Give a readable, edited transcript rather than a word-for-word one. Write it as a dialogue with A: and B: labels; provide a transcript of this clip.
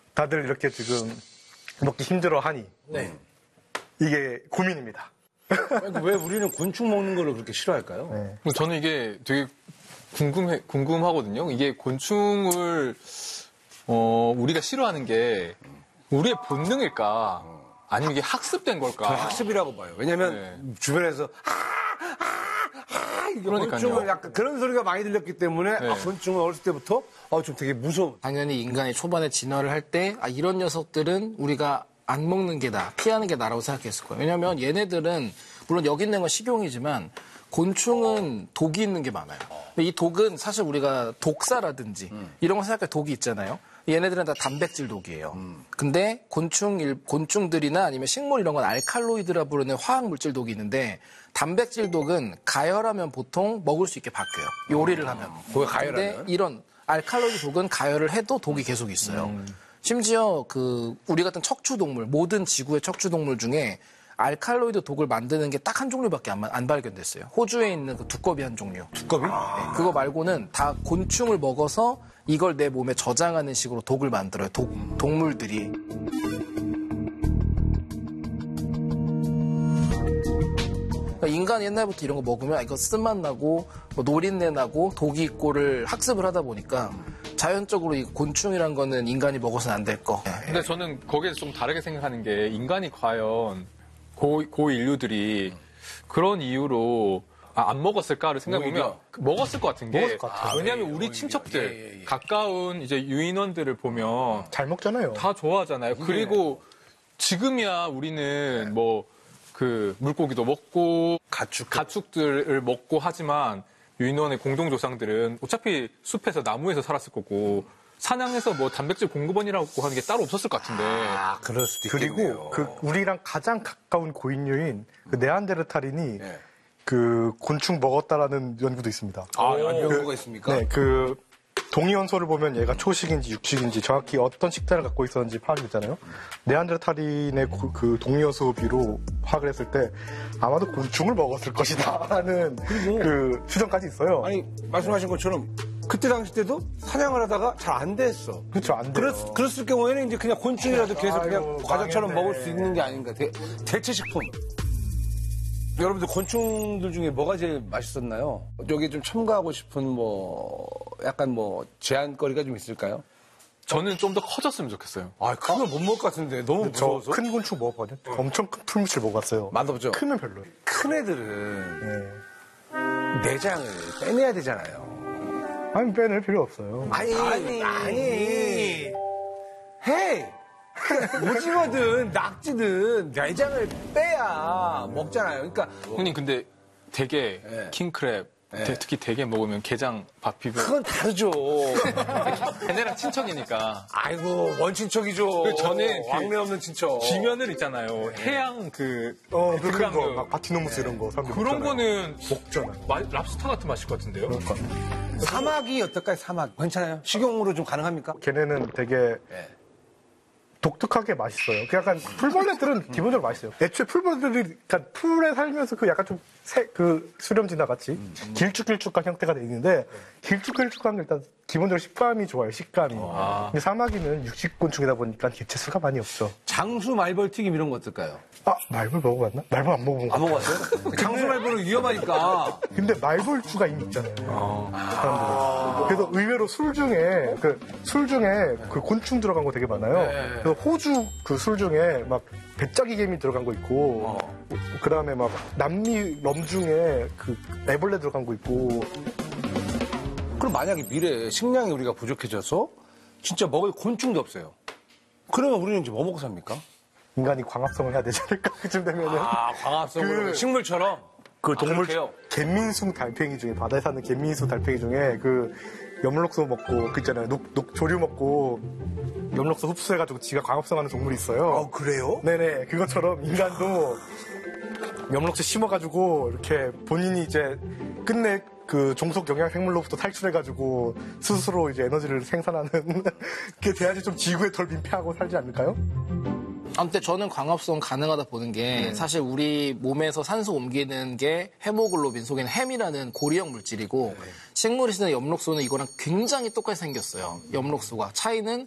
A: 다들 이렇게 지금 먹기 힘들어하니
B: 네.
A: 이게 고민입니다.
B: 왜 우리는 곤충 먹는 거를 그렇게 싫어할까요?
A: 네.
C: 저는 이게 되게 궁금하거든요. 이게 곤충을 우리가 싫어하는 게 우리의 본능일까? 아니면 이게 학습된 걸까?
B: 저는 학습이라고 봐요. 왜냐면 주변에서
C: 그러니까요.
B: 곤충을 약간 그런 소리가 많이 들렸기 때문에 곤충은 어렸을 때부터 좀 되게 무서워.
D: 당연히 인간이 초반에 진화를 할 때 이런 녀석들은 우리가 안 먹는 게 나, 피하는 게 나라고 생각했을 거예요. 왜냐하면 얘네들은 물론 여기 있는 건 식용이지만 곤충은 독이 있는 게 많아요. 이 독은 사실 우리가 독사라든지 이런 거 생각할 독이 있잖아요. 얘네들은 다 단백질 독이에요. 근데 곤충들이나 아니면 식물 이런 건 알칼로이드라 부르는 화학 물질 독이 있는데 단백질 독은 가열하면 보통 먹을 수 있게 바뀌어요. 요리를 하면.
B: 그거 가열하면?
D: 근데 이런 알칼로이드 독은 가열을 해도 독이 계속 있어요. 심지어 우리 같은 척추동물, 모든 지구의 척추동물 중에 알칼로이드 독을 만드는 게 딱 한 종류밖에 안 발견됐어요. 호주에 있는 그 두꺼비 한 종류.
B: 두꺼비?
D: 네, 그거 말고는 다 곤충을 먹어서 이걸 내 몸에 저장하는 식으로 독을 만들어요. 동물들이. 그러니까 인간이 옛날부터 이런 거 먹으면 이거 쓴맛 나고 뭐 노린내 나고 독이 있고를 학습을 하다 보니까 자연적으로 이 곤충이란 거는 인간이 먹어서는 안 될 거.
C: 근데 저는 거기에 좀 다르게 생각하는 게 인간이 과연 고인류들이 그런 이유로 안 먹었을까를 생각해보면 먹었을 것 같은 게 왜냐하면 우리 친척들 가까운 이제 유인원들을 보면
A: 잘 먹잖아요.
C: 다 좋아하잖아요. 그리고 지금이야 우리는 뭐 그 물고기도 먹고 가축들을 먹고 하지만 유인원의 공동조상들은 어차피 숲에서 나무에서 살았을 거고 사냥해서 뭐 단백질 공급원이라고 하는 게 따로 없었을 것 같은데.
B: 그럴 수도 있겠네요.
A: 그리고 우리랑 가장 가까운 고인류인 그 네안데르탈인이 그 곤충 먹었다라는 연구도 있습니다.
B: 연구가 있습니까?
A: 네, 동위원소를 보면 얘가 초식인지 육식인지 정확히 어떤 식단을 갖고 있었는지 파악이 됐잖아요. 네안데르탈인의 그 동위원소 흡입으로 파악을 했을 때 아마도 곤충을 먹었을 것이다라는 그 추정까지 있어요.
B: 아니, 말씀하신 것처럼 그때 당시 때도 사냥을 하다가 잘 안 됐어.
A: 그렇죠, 안 돼요.
B: 그랬을 경우에는 이제 그냥 곤충이라도 계속 그냥
A: 아이고,
B: 과자처럼
A: 망했네.
B: 먹을 수 있는 게 아닌가. 대체식품. 여러분들 곤충들 중에 뭐가 제일 맛있었나요? 여기 좀 첨가하고 싶은 약간 제한거리가 좀 있을까요?
C: 저는 좀 더 커졌으면 좋겠어요.
B: 큰 걸 못 먹을 것 같은데 너무
A: 저
B: 무서워서.
A: 큰 곤충 먹었거든요. 엄청 큰 풀무칠 먹었어요.
B: 맛없죠?
A: 크면 별로예요.
B: 큰 애들은
A: 네.
B: 내장을 빼내야 되잖아요.
A: 아니, 빼낼 필요 없어요.
B: 아니. 헤이! 오징어든 낙지든 내장을 빼야 먹잖아요. 그러니까
C: 형님 근데 대게, 킹크랩, 특히 대게 먹으면 게장 밥 비벼.
B: 그건 다르죠.
C: 걔네랑 친척이니까.
B: 아이고 원친척이죠.
C: 저는
B: 왕래 없는 친척.
C: 기면을 있잖아요. 해양
A: 그런
C: 등강류.
A: 거, 막 바티노무스 이런 거. 사람들
C: 그런
A: 먹잖아요.
C: 거는
A: 먹잖아요.
C: 랍스터 같은 맛일 것 같은데요?
B: 사막이 어떨까요? 사막 괜찮아요? 식용으로 좀 가능합니까?
A: 걔네는 되게 독특하게 맛있어요. 그 약간 풀벌레들은 기본적으로 맛있어요. 애초에 풀벌레들이 그러니까 풀에 살면서 그 약간 좀 수렴지나 같이 길쭉길쭉한 형태가 돼 있는데 길쭉길쭉한 게 일단 기본적으로 식감이 좋아요. 식감이. 근데 사마귀는 육식곤충이다 보니까 개체수가 많이 없죠.
B: 장수 말벌 튀김 이런 거 어떨까요?
A: 말벌 먹어봤나? 말벌 안 먹어본 거
B: 안 먹어봤어요? 장수 말벌은 위험하니까.
A: 근데 말벌주가 이미 있잖아요. 사람들은. 그래서 의외로 술 중에 그 곤충 들어간 거 되게 많아요. 그래서 호주 그 술 중에 막 배짜기 개미 들어간 거 있고, 그 다음에 막 남미 럼 중에 그 애벌레 들어간 거 있고.
B: 그럼 만약에 미래에 식량이 우리가 부족해져서 진짜 먹을 곤충도 없어요. 그러면 우리는 이제 뭐 먹고 삽니까?
A: 인간이 광합성을 해야 되지 않을까? 그쯤 되면은.
B: 광합성으로 식물처럼.
A: 그 동물
B: 그렇게요?
A: 갯민숭 달팽이 중에 바다에 사는 갯민숭 달팽이 중에 그 엽록소 먹고 그 있잖아요. 조류 먹고 엽록소 흡수해가지고 지가 광합성하는 동물이 있어요.
B: 그래요?
A: 네네. 그것처럼 인간도 엽록소 심어가지고 이렇게 본인이 이제 끝내 그 종속 영양 생물로부터 탈출해가지고 스스로 이제 에너지를 생산하는 그게 돼야지 좀 지구에 덜 민폐하고 살지 않을까요?
D: 아무튼 저는 광합성 가능하다 보는 게 사실 우리 몸에서 산소 옮기는 게 헤모글로빈 속에는 햄이라는 고리형 물질이고 식물이 쓰는 엽록소는 이거랑 굉장히 똑같이 생겼어요. 엽록소가 차이는